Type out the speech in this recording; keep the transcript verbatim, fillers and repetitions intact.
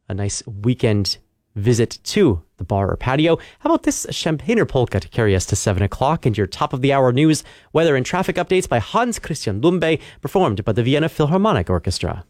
a nice weekend visit to the bar or patio. How about this Champagner polka to carry us to seven o'clock and your top of the hour news, weather and traffic updates by Hans Christian Lumbe, performed by the Vienna Philharmonic Orchestra.